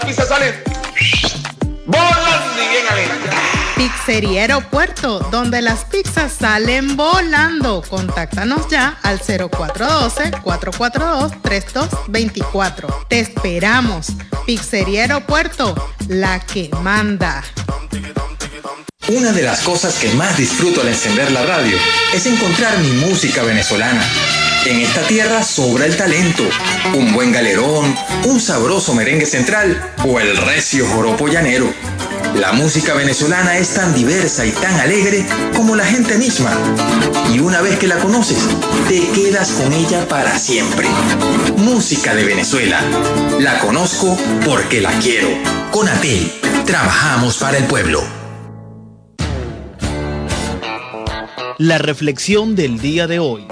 pizzas salen volando y bien alegres. Pizzería Aeropuerto, donde las pizzas salen volando. Contáctanos ya al 0412-442-3224. Te esperamos. Pizzería Aeropuerto, la que manda. Una de las cosas que más disfruto al encender la radio es encontrar mi música venezolana. En esta tierra sobra el talento, un buen galerón, un sabroso merengue central o el recio joropo llanero. La música venezolana es tan diversa y tan alegre como la gente misma. Y una vez que la conoces, te quedas con ella para siempre. Música de Venezuela. La conozco porque la quiero. Conatel, trabajamos para el pueblo. La reflexión del día de hoy.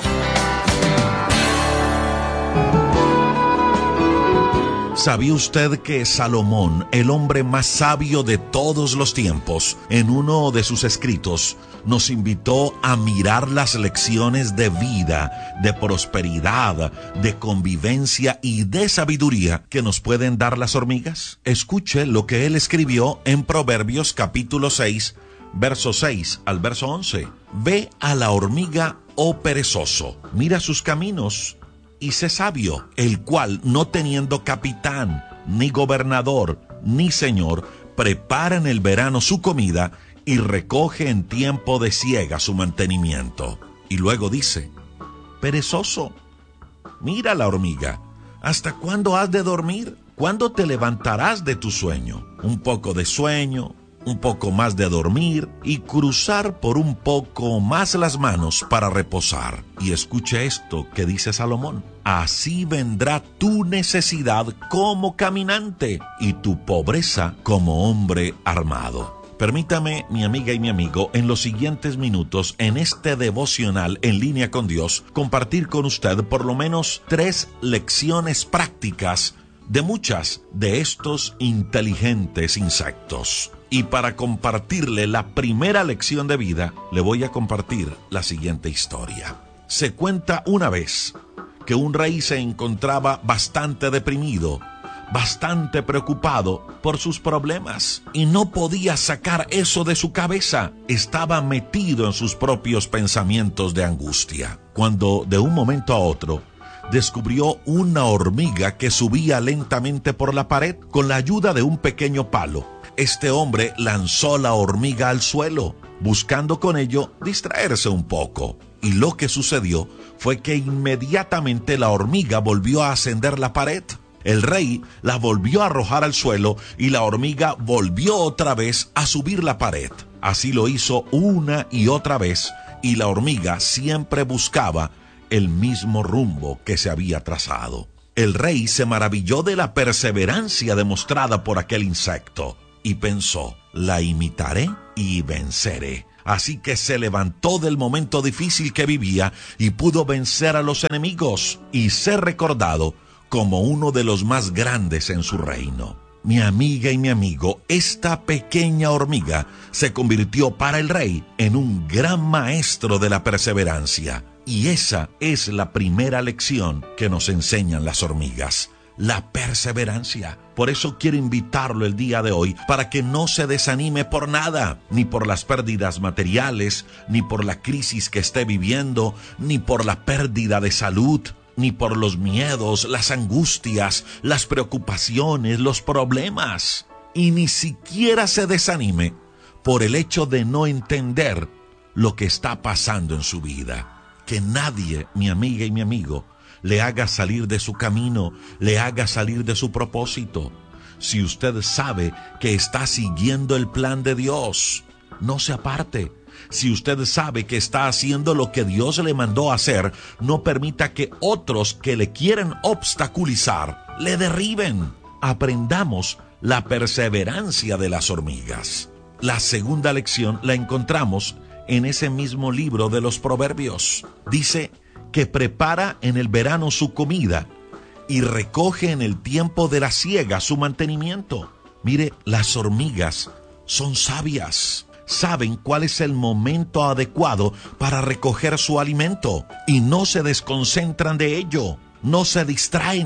¿Sabía usted que Salomón, el hombre más sabio de todos los tiempos, en uno de sus escritos, nos invitó a mirar las lecciones de vida, de prosperidad, de convivencia y de sabiduría que nos pueden dar las hormigas? Escuche lo que él escribió en Proverbios capítulo 6, verso 6 al verso 11. Ve a la hormiga, oh perezoso, mira sus caminos y sé sabio, el cual, no teniendo capitán, ni gobernador, ni señor, prepara en el verano su comida y recoge en tiempo de siega su mantenimiento. Y luego dice, perezoso, mira la hormiga, ¿hasta cuándo has de dormir? ¿Cuándo te levantarás de tu sueño? Un poco de sueño, un poco más de dormir y cruzar por un poco más las manos para reposar. Y escuche esto que dice Salomón: así vendrá tu necesidad como caminante y tu pobreza como hombre armado. Permítame, mi amiga y mi amigo, en los siguientes minutos, en este devocional En Línea con Dios, compartir con usted por lo menos 3 lecciones prácticas de muchas de estos inteligentes insectos. Y para compartirle la primera lección de vida, le voy a compartir la siguiente historia. Se cuenta una vez que un rey se encontraba bastante deprimido, bastante preocupado por sus problemas y no podía sacar eso de su cabeza. Estaba metido en sus propios pensamientos de angustia, cuando de un momento a otro descubrió una hormiga que subía lentamente por la pared con la ayuda de un pequeño palo. Este hombre lanzó la hormiga al suelo, buscando con ello distraerse un poco. Y lo que sucedió fue que inmediatamente la hormiga volvió a ascender la pared. El rey la volvió a arrojar al suelo y la hormiga volvió otra vez a subir la pared. Así lo hizo una y otra vez, y la hormiga siempre buscaba el mismo rumbo que se había trazado. El rey se maravilló de la perseverancia demostrada por aquel insecto y pensó: la imitaré y venceré. Así que se levantó del momento difícil que vivía y pudo vencer a los enemigos y ser recordado como uno de los más grandes en su reino. Mi amiga y mi amigo, esta pequeña hormiga se convirtió para el rey en un gran maestro de la perseverancia. Y esa es la primera lección que nos enseñan las hormigas: la perseverancia. Por eso quiero invitarlo el día de hoy para que no se desanime por nada, ni por las pérdidas materiales, ni por la crisis que esté viviendo, ni por la pérdida de salud, ni por los miedos, las angustias, las preocupaciones, los problemas. Y ni siquiera se desanime por el hecho de no entender lo que está pasando en su vida. Que nadie, mi amiga y mi amigo, le haga salir de su camino, le haga salir de su propósito. Si usted sabe que está siguiendo el plan de Dios, no se aparte. Si usted sabe que está haciendo lo que Dios le mandó a hacer, no permita que otros que le quieren obstaculizar le derriben. Aprendamos la perseverancia de las hormigas. La segunda lección la encontramos en ese mismo libro de los Proverbios. Dice que prepara en el verano su comida y recoge en el tiempo de la siega su mantenimiento. Mire, las hormigas son sabias. Saben cuál es el momento adecuado para recoger su alimento y no se desconcentran de ello, no se distraen,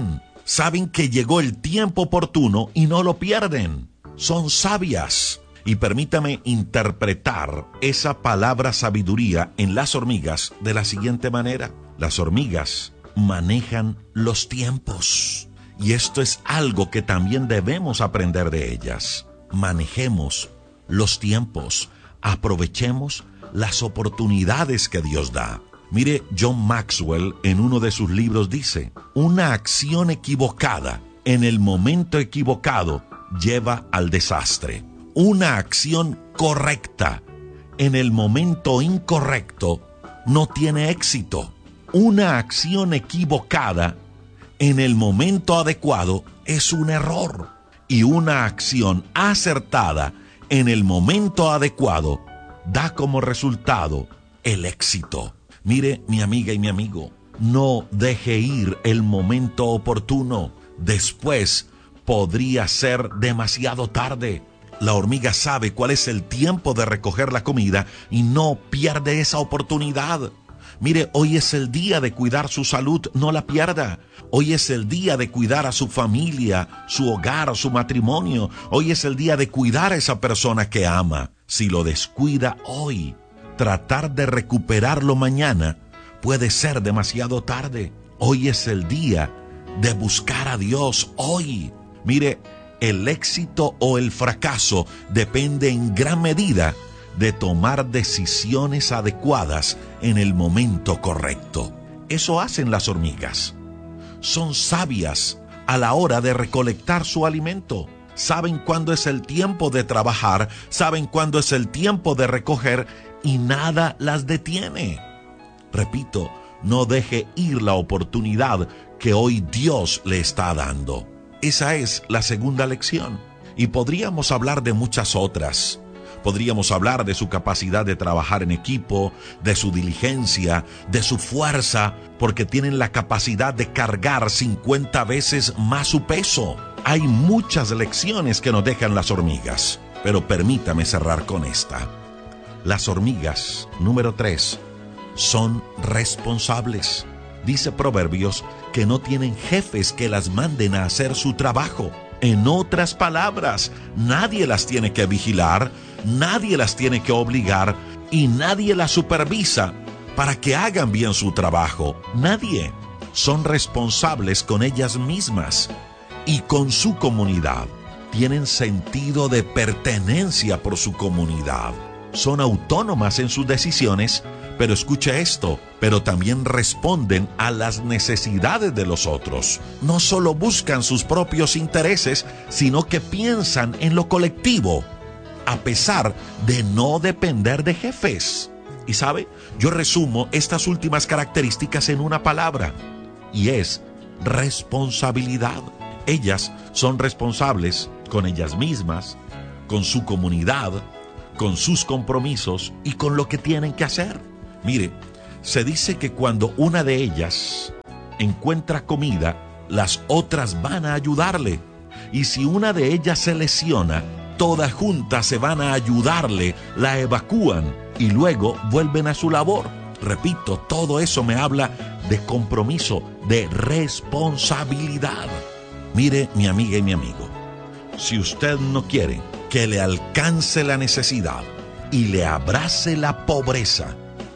saben que llegó el tiempo oportuno y no lo pierden. Son sabias. Y permítame interpretar esa palabra sabiduría en las hormigas de la siguiente manera. Las hormigas manejan los tiempos. Y esto es algo que también debemos aprender de ellas. Manejemos los tiempos. Aprovechemos las oportunidades que Dios da. Mire, John Maxwell en uno de sus libros dice: una acción equivocada en el momento equivocado lleva al desastre. Una acción correcta en el momento incorrecto no tiene éxito. Una acción equivocada en el momento adecuado es un error. Y una acción acertada en el momento adecuado da como resultado el éxito. Mire, mi amiga y mi amigo, no deje ir el momento oportuno. Después podría ser demasiado tarde. La hormiga sabe cuál es el tiempo de recoger la comida y no pierde esa oportunidad. Mire, hoy es el día de cuidar su salud, no la pierda. Hoy es el día de cuidar a su familia, su hogar, su matrimonio. Hoy es el día de cuidar a esa persona que ama. Si lo descuida hoy, tratar de recuperarlo mañana puede ser demasiado tarde. Hoy es el día de buscar a Dios hoy. Mire, el éxito o el fracaso depende en gran medida de tomar decisiones adecuadas en el momento correcto. Eso hacen las hormigas. Son sabias a la hora de recolectar su alimento. Saben cuándo es el tiempo de trabajar, saben cuándo es el tiempo de recoger y nada las detiene. Repito, no deje ir la oportunidad que hoy Dios le está dando. Esa es la segunda lección. Y podríamos hablar de muchas otras. Podríamos hablar de su capacidad de trabajar en equipo, de su diligencia, de su fuerza, porque tienen la capacidad de cargar 50 veces más su peso. Hay muchas lecciones que nos dejan las hormigas, pero permítame cerrar con esta. Las hormigas, número 3, son responsables. Dice Proverbios que no tienen jefes que las manden a hacer su trabajo. En otras palabras, nadie las tiene que vigilar, nadie las tiene que obligar y nadie las supervisa para que hagan bien su trabajo. Nadie. Son responsables con ellas mismas y con su comunidad. Tienen sentido de pertenencia por su comunidad. Son autónomas en sus decisiones, pero escuche esto, pero también responden a las necesidades de los otros. No solo buscan sus propios intereses, sino que piensan en lo colectivo, a pesar de no depender de jefes. Y sabe, yo resumo estas últimas características en una palabra, y es responsabilidad. Ellas son responsables con ellas mismas, con su comunidad, con sus compromisos y con lo que tienen que hacer. Mire, se dice que cuando una de ellas encuentra comida, las otras van a ayudarle. Y si una de ellas se lesiona, todas juntas se van a ayudarle, la evacúan y luego vuelven a su labor. Repito, todo eso me habla de compromiso, de responsabilidad. Mire, mi amiga y mi amigo, si usted no quiere que le alcance la necesidad y le abrace la pobreza,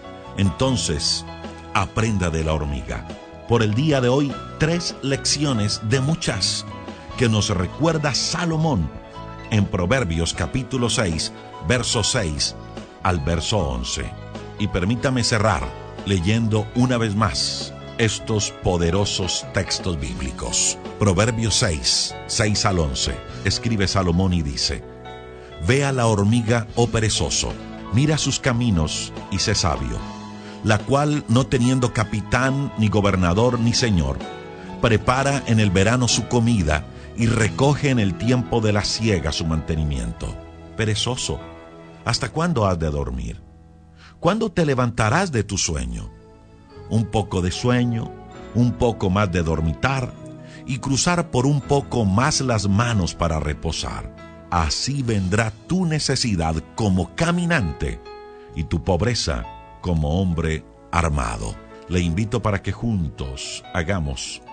entonces aprenda de la hormiga. Por el día de hoy, 3 lecciones de muchas que nos recuerda Salomón en Proverbios capítulo 6, verso 6 al verso 11. Y permítame cerrar leyendo una vez más estos poderosos textos bíblicos. Proverbios 6, 6 al 11. Escribe Salomón y dice: Ve a la hormiga, oh perezoso, mira sus caminos y sé sabio, la cual, no teniendo capitán, ni gobernador, ni señor, prepara en el verano su comida y recoge en el tiempo de la siega su mantenimiento. Perezoso, ¿hasta cuándo has de dormir? ¿Cuándo te levantarás de tu sueño? Un poco de sueño, un poco más de dormitar y cruzar por un poco más las manos para reposar. Así vendrá tu necesidad como caminante y tu pobreza como hombre armado. Le invito para que juntos hagamos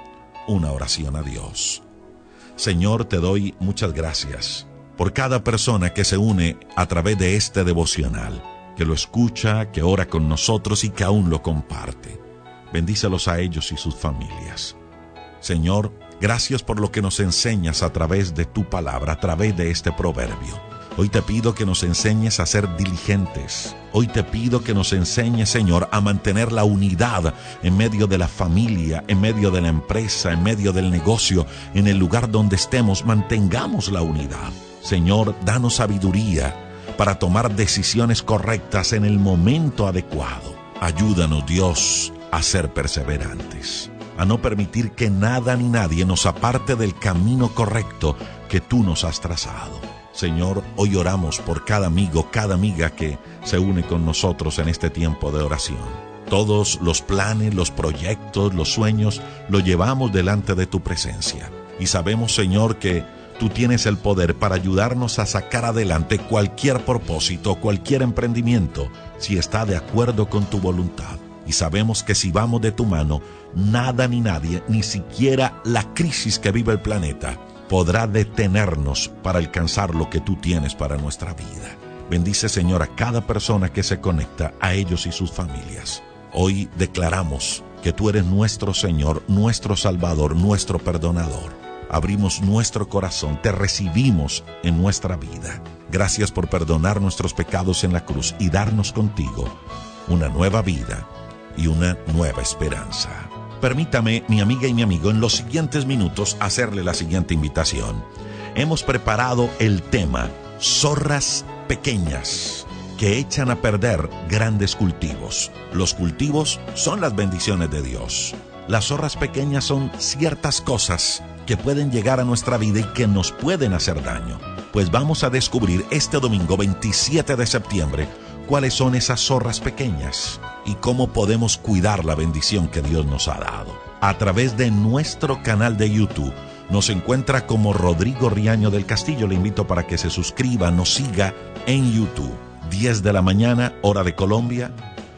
una oración a Dios. Señor, te doy muchas gracias por cada persona que se une a través de este devocional, que lo escucha, que ora con nosotros y que aún lo comparte. Bendícelos a ellos y sus familias. Señor, gracias por lo que nos enseñas a través de tu palabra, a través de este proverbio. Hoy te pido que nos enseñes a ser diligentes. Hoy te pido que nos enseñes, Señor, a mantener la unidad en medio de la familia, en medio de la empresa, en medio del negocio, en el lugar donde estemos. Mantengamos la unidad. Señor, danos sabiduría para tomar decisiones correctas en el momento adecuado. Ayúdanos, Dios, a ser perseverantes, a no permitir que nada ni nadie nos aparte del camino correcto que tú nos has trazado. Señor, hoy oramos por cada amigo, cada amiga que se une con nosotros en este tiempo de oración. Todos los planes, los proyectos, los sueños, los llevamos delante de tu presencia. Y sabemos, Señor, que tú tienes el poder para ayudarnos a sacar adelante cualquier propósito, cualquier emprendimiento, si está de acuerdo con tu voluntad. Y sabemos que si vamos de tu mano, nada ni nadie, ni siquiera la crisis que vive el planeta, podrá detenernos para alcanzar lo que tú tienes para nuestra vida. Bendice, Señor, a cada persona que se conecta, a ellos y sus familias. Hoy declaramos que tú eres nuestro Señor, nuestro Salvador, nuestro perdonador. Abrimos nuestro corazón, te recibimos en nuestra vida. Gracias por perdonar nuestros pecados en la cruz y darnos contigo una nueva vida y una nueva esperanza. Permítame, mi amiga y mi amigo, en los siguientes minutos hacerle la siguiente invitación. Hemos preparado el tema zorras pequeñas que echan a perder grandes cultivos. Los cultivos son las bendiciones de Dios. Las zorras pequeñas son ciertas cosas que pueden llegar a nuestra vida y que nos pueden hacer daño. Pues vamos a descubrir este domingo 27 de septiembre cuáles son esas zorras pequeñas y cómo podemos cuidar la bendición que Dios nos ha dado. A través de nuestro canal de YouTube nos encuentra como Rodrigo Riaño del Castillo. Le invito para que se suscriba, nos siga en YouTube. 10 de la mañana, hora de Colombia,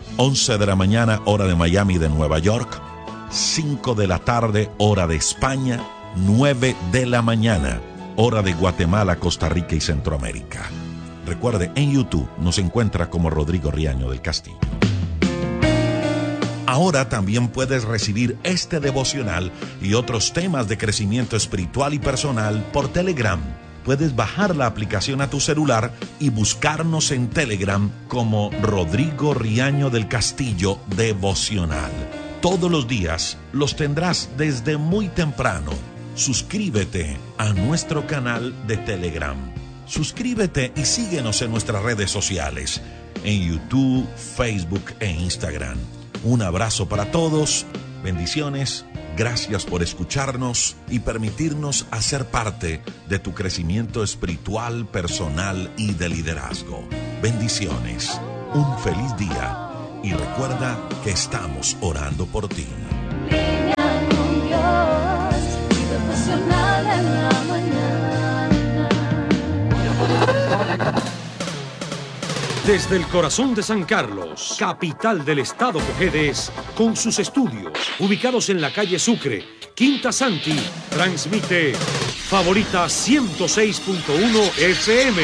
11 de la mañana, hora de Miami y de Nueva York, 5 de la tarde, hora de España, 9 de la mañana, hora de Guatemala, Costa Rica y Centroamérica. Recuerde, en YouTube nos encuentra como Rodrigo Riaño del Castillo. Ahora también puedes recibir este devocional y otros temas de crecimiento espiritual y personal por Telegram. Puedes bajar la aplicación a tu celular y buscarnos en Telegram como Rodrigo Riaño del Castillo Devocional. Todos los días los tendrás desde muy temprano. Suscríbete a nuestro canal de Telegram. Suscríbete y síguenos en nuestras redes sociales, en YouTube, Facebook e Instagram. Un abrazo para todos, bendiciones, gracias por escucharnos y permitirnos hacer parte de tu crecimiento espiritual, personal y de liderazgo. Bendiciones, un feliz día y recuerda que estamos orando por ti. Desde el corazón de San Carlos, capital del estado Cojedes, con sus estudios ubicados en la calle Sucre, Quinta Santi, transmite Favorita 106.1 FM.